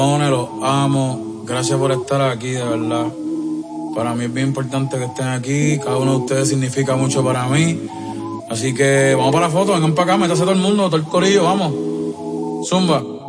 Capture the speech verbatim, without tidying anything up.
Los amo, gracias por estar aquí, de verdad. Para mí es bien importante que estén aquí, cada uno de ustedes significa mucho para mí. Así que vamos para la foto, vengan para acá, métase todo el mundo, todo el corillo, vamos. Zumba.